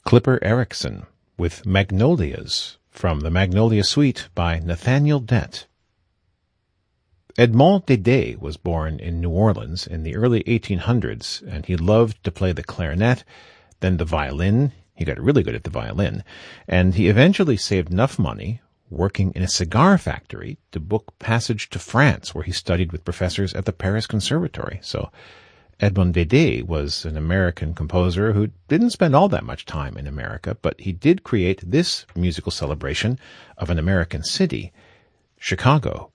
Clipper Erickson with Magnolias from the Magnolia Suite by Nathaniel Dett. Edmond Dédé was born in New Orleans in the early 1800s, and he loved to play the clarinet, then the violin. He got really good at the violin, and he eventually saved enough money working in a cigar factory to book passage to France, where he studied with professors at the Paris Conservatory. So Edmond Dédé was an American composer who didn't spend all that much time in America, but he did create this musical celebration of an American city, Chicago.